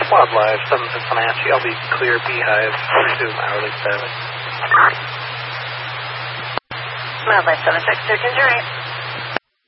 Wildlife, 7 Cincinnati. I'll be clear Beehive, resume hourly service. Wildlife 7 Ginger 8.